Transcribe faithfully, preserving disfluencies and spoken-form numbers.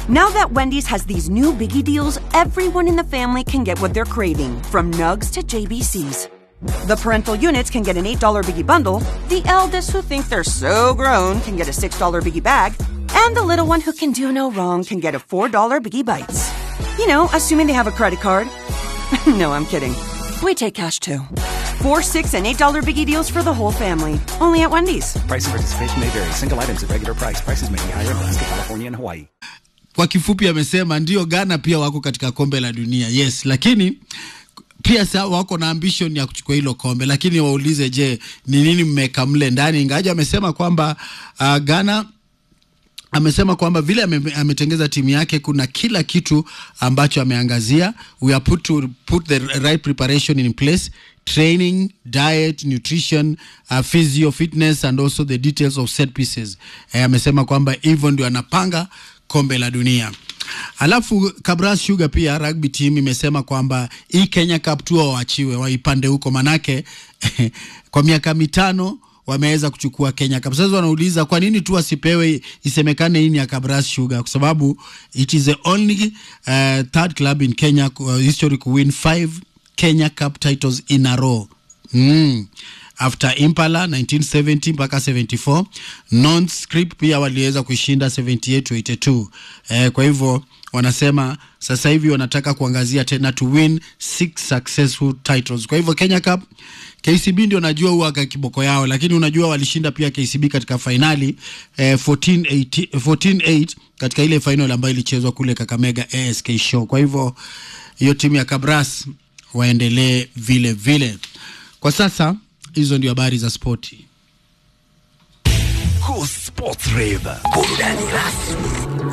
Now that Wendy's has these new biggie deals, everyone in the family can get what they're craving, from nugs to J B Cs. The parental units can get an eight dollar biggie bundle, the eldest who think they're so grown can get a six dollar biggie bag, and the little one who can do no wrong can get a four dollar biggie bites. You know, assuming they have a credit card. No, I'm kidding. We take cash too. Four, six, and eight dollar biggie deals for the whole family. Only at Wendy's. Price and participation may vary. Single items at regular price. Prices may be higher in Alaska, California, and Hawaii. Kwa kifupi amesema ndio Ghana pia wako katika kombe la dunia. Yes, lakini pia sa wako na ambition ya kuchukua hilo kombe, lakini waulize je, ni nini mmeka mle ndani? Ingaje amesema kwamba uh, Ghana amesema kwamba vile ametengeza timu yake kuna kila kitu ambacho ameangazia. We are put to put the right preparation in place, training, diet, nutrition, uh, physio, fitness and also the details of set pieces. Eh, amesema kwamba hivyo ndio anapanga kombe la dunia. Alafu Kabras Sugar pia rugby team imesema kwamba hii Kenya Cup tu waachiwe waipande huko, manake kwa miaka mitano wameweza kuchukua Kenya Cup. Sasa wanauliza kwa nini tu wasipewe isemekane hii ni ya Kabras Sugar, kwa sababu it is the only uh, third club in Kenya uh, history to win five Kenya Cup titles in a row. Mm. After Impala nineteen seventy mpaka seventy-four, Non-Script pia waliweza kushinda seventy-eight to eighty-two. Eh, kwa hivyo wanasema sasa hivi wanataka kuangazia tena to win six successful titles. Kwa hivyo Kenya Cup, K C B ndio najua huaga kiboko yao, lakini unajua walishinda pia K C B katika finali eh, fourteen eight katika ile final ambayo ilichezwa kule Kakamega A S K Show. Kwa hivyo hiyo timu ya Kabras waendelee vile vile. Kwa sasa hizo ndio habari za sporti. Cool Sports Rave, burudani rasmi.